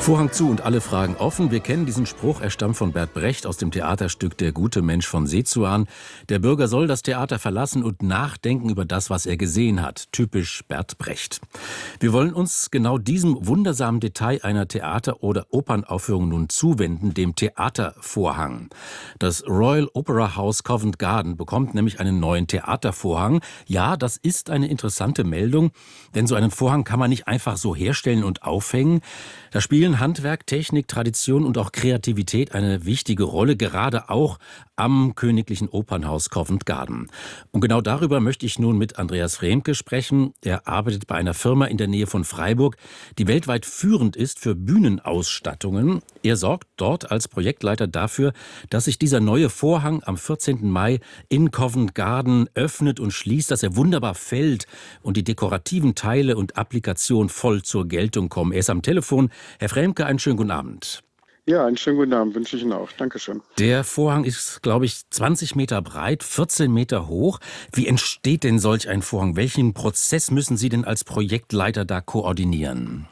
Vorhang zu und alle Fragen offen. Wir kennen diesen Spruch, er stammt von Bert Brecht aus dem Theaterstück Der gute Mensch von Sezuan. Der Bürger soll das Theater verlassen und nachdenken über das, was er gesehen hat. Typisch Bert Brecht. Wir wollen uns genau diesem wundersamen Detail einer Theater- oder Opernaufführung nun zuwenden, dem Theatervorhang. Das Royal Opera House Covent Garden bekommt nämlich einen neuen Theatervorhang. Ja, das ist eine interessante Meldung, denn so einen Vorhang kann man nicht einfach so herstellen und aufhängen. Da spielen Handwerk, Technik, Tradition und auch Kreativität eine wichtige Rolle, gerade auch am Königlichen Opernhaus Covent Garden. Und genau darüber möchte ich nun mit Andreas Fremke sprechen. Er arbeitet bei einer Firma in der Nähe von Freiburg, die weltweit führend ist für Bühnenausstattungen. Er sorgt dort als Projektleiter dafür, dass sich dieser neue Vorhang am 14. Mai in Covent Garden öffnet und schließt, dass er wunderbar fällt und die dekorativen Teile und Applikationen voll zur Geltung kommen. Er ist am Telefon. Herr Fremke, einen schönen guten Abend. Ja, einen schönen guten Abend wünsche ich Ihnen auch. Dankeschön. Der Vorhang ist, glaube ich, 20 Meter breit, 14 Meter hoch. Wie entsteht denn solch ein Vorhang? Welchen Prozess müssen Sie denn als Projektleiter da koordinieren?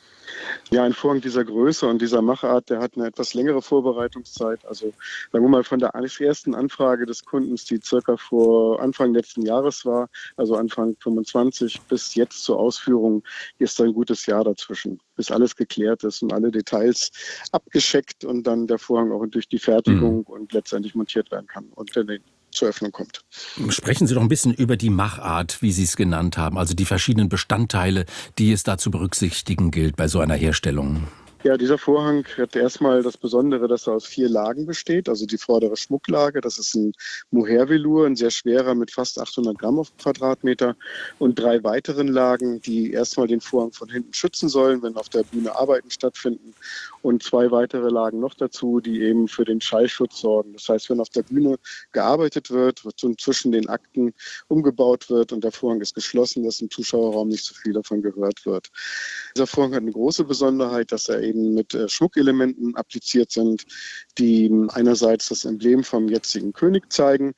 Ja, ein Vorhang dieser Größe und dieser Machart, der hat eine etwas längere Vorbereitungszeit. Also sagen wir mal von der ersten Anfrage des Kundens, die circa vor Anfang letzten Jahres war, also Anfang 25, bis jetzt zur Ausführung, ist ein gutes Jahr dazwischen, bis alles geklärt ist und alle Details abgescheckt und dann der Vorhang auch durch die Fertigung und letztendlich montiert werden kann und dann zur Öffnung kommt. Sprechen Sie doch ein bisschen über die Machart, wie Sie es genannt haben, also die verschiedenen Bestandteile, die es da zu berücksichtigen gilt bei so einer Herstellung. Ja, dieser Vorhang hat erstmal das Besondere, dass er aus 4 Lagen besteht. Also die vordere Schmucklage, das ist ein Mohair-Velour, ein sehr schwerer mit fast 800 Gramm auf Quadratmeter. Und 3 weiteren Lagen, die erstmal den Vorhang von hinten schützen sollen, wenn auf der Bühne Arbeiten stattfinden. Und 2 weitere Lagen noch dazu, die eben für den Schallschutz sorgen. Das heißt, wenn auf der Bühne gearbeitet wird zwischen den Akten umgebaut wird und der Vorhang ist geschlossen, dass im Zuschauerraum nicht so viel davon gehört wird. Dieser Vorhang hat eine große Besonderheit, dass er eben mit Schmuckelementen appliziert sind, die einerseits das Emblem vom jetzigen König zeigen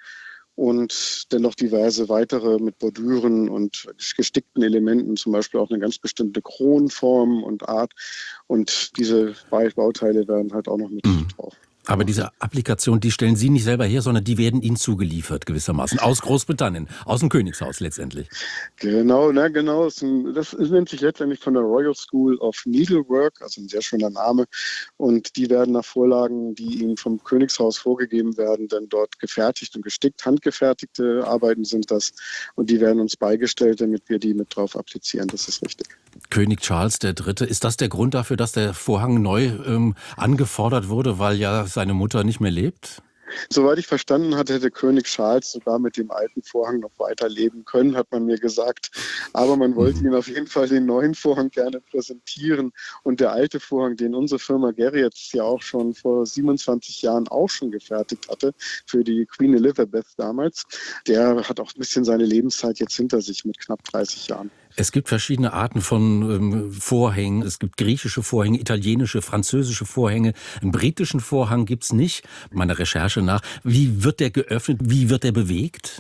und dennoch diverse weitere mit Bordüren und gestickten Elementen, zum Beispiel auch eine ganz bestimmte Kronenform und Art. Und diese Bauteile werden halt auch noch mit drauf. Aber diese Applikation, die stellen Sie nicht selber her, sondern die werden Ihnen zugeliefert gewissermaßen, aus Großbritannien, aus dem Königshaus letztendlich. Genau. Das nennt sich letztendlich von der Royal School of Needlework, also ein sehr schöner Name. Und die werden nach Vorlagen, die ihnen vom Königshaus vorgegeben werden, dann dort gefertigt und gestickt. Handgefertigte Arbeiten sind das und die werden uns beigestellt, damit wir die mit drauf applizieren. Das ist richtig. König Charles III., ist das der Grund dafür, dass der Vorhang neu angefordert wurde, weil ja seine Mutter nicht mehr lebt? Soweit ich verstanden hatte, hätte König Charles sogar mit dem alten Vorhang noch weiterleben können, hat man mir gesagt. Aber man wollte ihm auf jeden Fall den neuen Vorhang gerne präsentieren. Und der alte Vorhang, den unsere Firma Gerriets ja auch schon vor 27 Jahren auch schon gefertigt hatte, für die Queen Elizabeth damals, der hat auch ein bisschen seine Lebenszeit jetzt hinter sich mit knapp 30 Jahren. Es gibt verschiedene Arten von Vorhängen. Es gibt griechische Vorhänge, italienische, französische Vorhänge. Einen britischen Vorhang gibt's nicht, meiner Recherche nach. Wie wird der geöffnet? Wie wird der bewegt?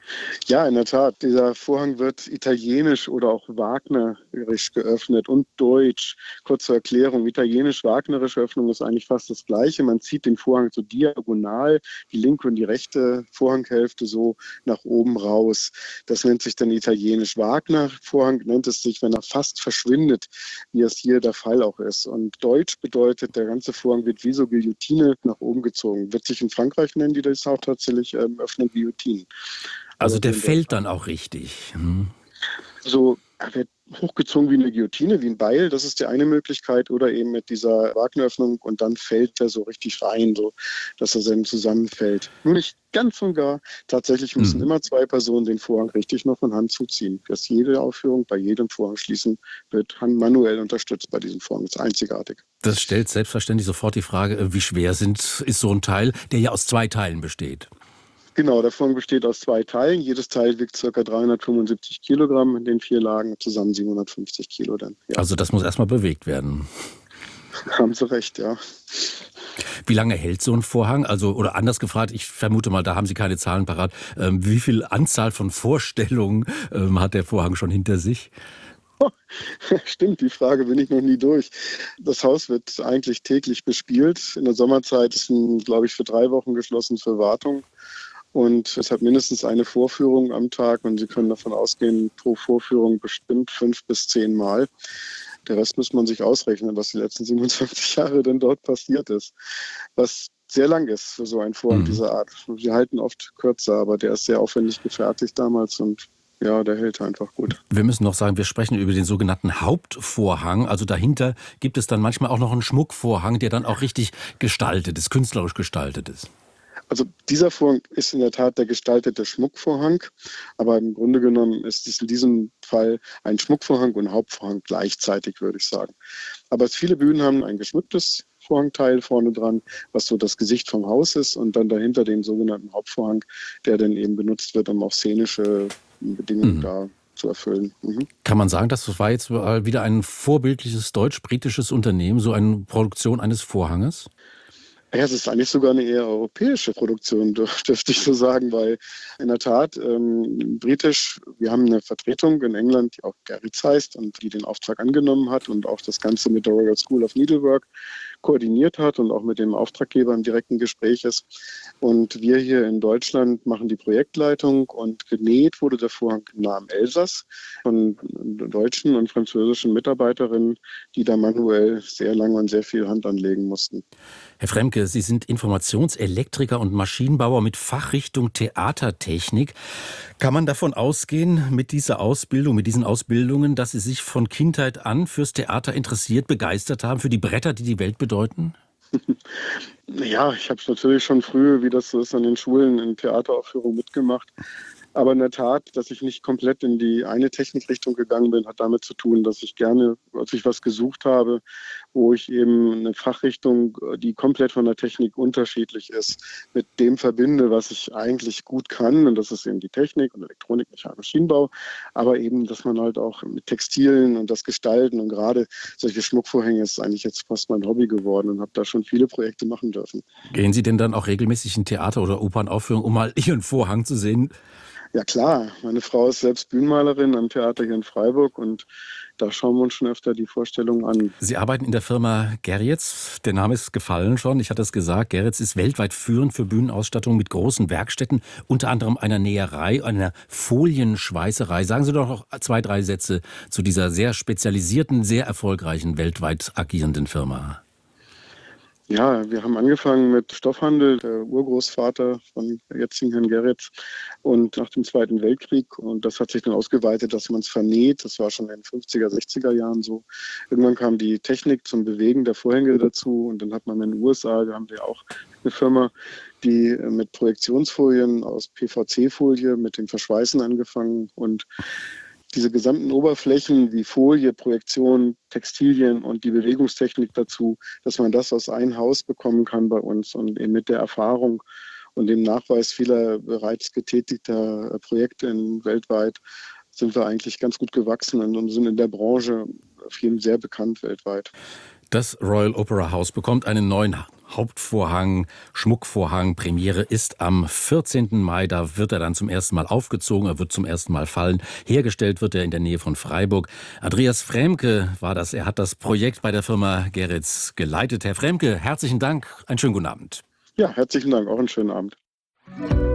Ja, in der Tat. Dieser Vorhang wird italienisch oder auch wagnerisch geöffnet und deutsch. Kurze Erklärung. Italienisch-wagnerische Öffnung ist eigentlich fast das Gleiche. Man zieht den Vorhang so diagonal, die linke und die rechte Vorhanghälfte so nach oben raus. Das nennt sich dann italienisch. Wagner-Vorhang nennt es sich, wenn er fast verschwindet, wie es hier der Fall auch ist. Und deutsch bedeutet, der ganze Vorhang wird wie so Guillotine nach oben gezogen. Wird sich in Frankreich nennen, die das auch tatsächlich öffnen, Guillotine. Also der fällt dann auch richtig. So, er wird hochgezogen wie eine Guillotine, wie ein Beil, das ist die eine Möglichkeit, oder eben mit dieser Wagneröffnung und dann fällt er so richtig rein, so dass er dann zusammenfällt. Nur nicht ganz und gar. Tatsächlich müssen immer 2 Personen den Vorhang richtig noch von Hand zuziehen. Dass jede Aufführung bei jedem Vorhang schließen wird manuell unterstützt bei diesem Vorhang. Das ist einzigartig. Das stellt selbstverständlich sofort die Frage, wie schwer ist so ein Teil, der ja aus 2 Teilen besteht. Genau, der Vorhang besteht aus 2 Teilen. Jedes Teil wiegt ca. 375 Kilogramm in den 4 Lagen, zusammen 750 Kilo dann. Ja. Also das muss erstmal bewegt werden. Haben Sie recht, ja. Wie lange hält so ein Vorhang? Also, oder anders gefragt, ich vermute mal, da haben Sie keine Zahlen parat. Wie viel Anzahl von Vorstellungen hat der Vorhang schon hinter sich? Stimmt, die Frage bin ich noch nie durch. Das Haus wird eigentlich täglich bespielt. In der Sommerzeit ist glaube ich, für 3 Wochen geschlossen für Wartung. Und es hat mindestens eine Vorführung am Tag und Sie können davon ausgehen, pro Vorführung bestimmt 5 bis 10 Mal. Der Rest muss man sich ausrechnen, was die letzten 27 Jahre denn dort passiert ist. Was sehr lang ist für so einen Vorhang dieser Art. Wir halten oft kürzer, aber der ist sehr aufwendig gefertigt damals und ja, der hält einfach gut. Wir müssen noch sagen, wir sprechen über den sogenannten Hauptvorhang. Also dahinter gibt es dann manchmal auch noch einen Schmuckvorhang, der dann auch richtig gestaltet ist, künstlerisch gestaltet ist. Also dieser Vorhang ist in der Tat der gestaltete Schmuckvorhang, aber im Grunde genommen ist es in diesem Fall ein Schmuckvorhang und Hauptvorhang gleichzeitig, würde ich sagen. Aber viele Bühnen haben ein geschmücktes Vorhangteil vorne dran, was so das Gesicht vom Haus ist und dann dahinter den sogenannten Hauptvorhang, der dann eben benutzt wird, um auch szenische Bedingungen da zu erfüllen. Kann man sagen, das war jetzt wieder ein vorbildliches deutsch-britisches Unternehmen, so eine Produktion eines Vorhanges? Ja, es ist eigentlich sogar eine eher europäische Produktion, dürfte ich so sagen, weil in der Tat britisch, wir haben eine Vertretung in England, die auch Gerritz heißt und die den Auftrag angenommen hat und auch das Ganze mit der Royal School of Needlework koordiniert hat und auch mit dem Auftraggeber im direkten Gespräch ist. Und wir hier in Deutschland machen die Projektleitung und genäht wurde der Vorhang nah am Elsass von deutschen und französischen Mitarbeiterinnen, die da manuell sehr lange und sehr viel Hand anlegen mussten. Herr Fremke, Sie sind Informationselektriker und Maschinenbauer mit Fachrichtung Theatertechnik. Kann man davon ausgehen, mit dieser Ausbildung, mit diesen Ausbildungen, dass Sie sich von Kindheit an fürs Theater interessiert, begeistert haben, für die Bretter, die die Welt bedeuten? Ja, ich habe es natürlich schon früh, wie das so ist, an den Schulen in Theateraufführungen mitgemacht. Aber in der Tat, dass ich nicht komplett in die eine Technikrichtung gegangen bin, hat damit zu tun, dass ich gerne, als ich was gesucht habe, wo ich eben eine Fachrichtung, die komplett von der Technik unterschiedlich ist, mit dem verbinde, was ich eigentlich gut kann. Und das ist eben die Technik und Elektronik, Mechanik, Maschinenbau. Aber eben, dass man halt auch mit Textilien und das Gestalten und gerade solche Schmuckvorhänge ist eigentlich jetzt fast mein Hobby geworden und habe da schon viele Projekte machen dürfen. Gehen Sie denn dann auch regelmäßig in Theater- oder Opernaufführungen, um mal Ihren Vorhang zu sehen? Ja klar, meine Frau ist selbst Bühnenmalerin am Theater hier in Freiburg und da schauen wir uns schon öfter die Vorstellungen an. Sie arbeiten in der Firma Gerritz. Der Name ist gefallen schon. Ich hatte es gesagt. Gerritz ist weltweit führend für Bühnenausstattung mit großen Werkstätten, unter anderem einer Näherei, einer Folienschweißerei. Sagen Sie doch noch 2, 3 Sätze zu dieser sehr spezialisierten, sehr erfolgreichen, weltweit agierenden Firma. Ja, wir haben angefangen mit Stoffhandel, der Urgroßvater von jetzigen Herrn Gerritz und nach dem Zweiten Weltkrieg. Und das hat sich dann ausgeweitet, dass man es vernäht. Das war schon in den 50er, 60er Jahren so. Irgendwann kam die Technik zum Bewegen der Vorhänge dazu. Und dann hat man in den USA, da haben wir auch eine Firma, die mit Projektionsfolien aus PVC-Folie mit dem Verschweißen angefangen und diese gesamten Oberflächen wie Folie, Projektion, Textilien und die Bewegungstechnik dazu, dass man das aus einem Haus bekommen kann bei uns und eben mit der Erfahrung und dem Nachweis vieler bereits getätigter Projekte weltweit sind wir eigentlich ganz gut gewachsen und sind in der Branche auf jeden Fall sehr bekannt weltweit. Das Royal Opera House bekommt einen neuen Hauptvorhang, Schmuckvorhang. Premiere ist am 14. Mai. Da wird er dann zum ersten Mal aufgezogen. Er wird zum ersten Mal fallen. Hergestellt wird er in der Nähe von Freiburg. Andreas Fremke war das. Er hat das Projekt bei der Firma Gerritz geleitet. Herr Fremke, herzlichen Dank. Einen schönen guten Abend. Ja, herzlichen Dank. Auch einen schönen Abend.